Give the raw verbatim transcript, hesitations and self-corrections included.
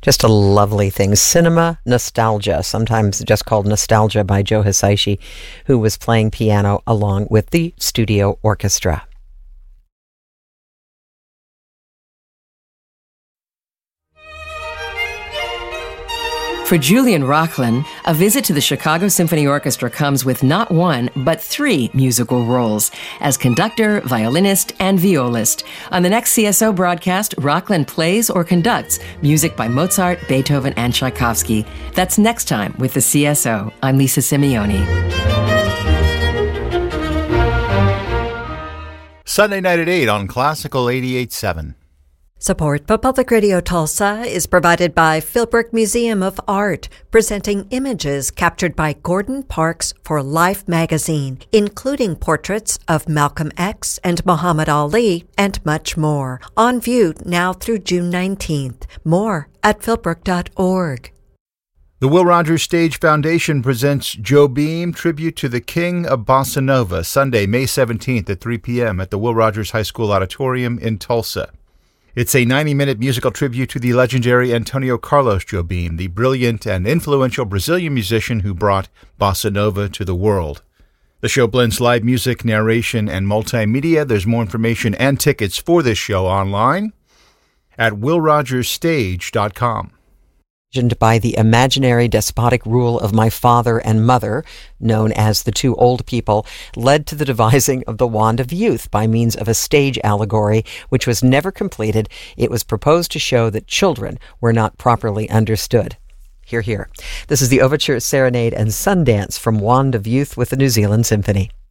Just a lovely thing. Cinema Nostalgia, sometimes just called Nostalgia, by Joe Hisaishi, who was playing piano along with the studio orchestra. For Julian Rochlin, a visit to the Chicago Symphony Orchestra comes with not one, but three musical roles as conductor, violinist, and violist. On the next C S O broadcast, Rochlin plays or conducts music by Mozart, Beethoven, and Tchaikovsky. That's next time with the C S O. I'm Lisa Simeoni. Sunday night at eight on Classical eighty-eight point seven. Support for Public Radio Tulsa is provided by Philbrook Museum of Art, presenting images captured by Gordon Parks for Life magazine, including portraits of Malcolm X and Muhammad Ali, and much more. On view now through June nineteenth. More at philbrook dot org. The Will Rogers Stage Foundation presents Joe Beam, Tribute to the King of Bossa Nova, Sunday, May seventeenth at three p.m. at the Will Rogers High School Auditorium in Tulsa. It's a ninety-minute musical tribute to the legendary Antonio Carlos Jobim, the brilliant and influential Brazilian musician who brought bossa nova to the world. The show blends live music, narration, and multimedia. There's more information and tickets for this show online at will rogers stage dot com. By the imaginary despotic rule of my father and mother, known as the two old people, led to the devising of the Wand of Youth by means of a stage allegory, which was never completed. It was proposed to show that children were not properly understood. Hear, hear. This is the Overture, Serenade, and Sundance from Wand of Youth with the New Zealand Symphony.